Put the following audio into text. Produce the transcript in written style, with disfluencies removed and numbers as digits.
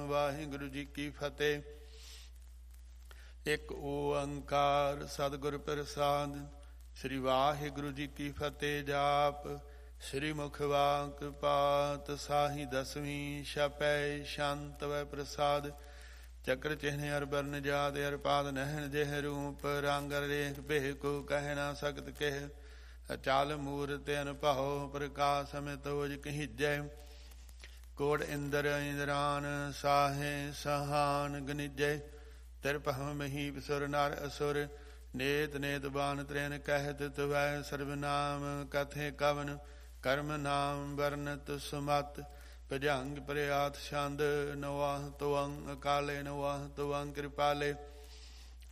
ਵਾਹਿਗੁਰੂ ਜੀ ਕੀ ਫਤਿਹ। ਇੱਕ ਓੰਕਾਰ ਸਤਿਗੁਰ ਪ੍ਰਸਾਦ। ਸ੍ਰੀ ਵਾਹਿਗੁਰੂ ਜੀ ਕੀ ਫਤਿਹ। ਜਾਪ ਸ੍ਰੀ ਮੁਖ ਵਾਕ ਪਾਤ ਸਾਹੀ ਦਸਵੀਂ ਛਪੈ ਸ਼ੰਤ ਵੈ ਪ੍ਰਸਾਦ। ਚੱਕਰ ਚਿਹਨ ਅਰ ਬਰਨ ਜਾਤ ਅਰ ਪਾਦ ਨਹਿਣ ਜਿਹ ਰੂਪ ਰੰਗ ਰੇਖ ਬਿਹ ਕੋ ਕਹਿ ਨਾ ਸਕਤ ਕਹਿ। ਅਚਲ ਮੂਰਤ ਅਨਭਉ ਪ੍ਰਕਾਸ਼ ਅਮਿਤੋਜ ਕਹੀਜੈ। ਕੋੜ ਇੰਦਰ ਇੰਦਰਾਨ ਸਾਹੇ ਸਹਾਨ ਗਨਿਜੈ। ਤਿਰਪਹੁ ਮਹੀਪ ਸੁਰ ਨਰ ਅਸੁਰ ਨੇਤ ਨੇਤ ਬਾਨ ਤ੍ਰੈਨ ਕਹਿਤ ਤਵੈ। ਸਰਬਨਾਮ ਕਥੇ ਕਵਨ ਕਰਮ ਨਾਮ ਵਰਨਤ ਸੁਮਤ। ਭਜੰਗ ਪ੍ਰਿਆਤ ਛੰਦ ਨਵਾਹ ਤੁਅੰ ਅਕਾਲੇ ਨਵਾਹ ਤੁਅੰ ਕਿਰਪਾਲੇ।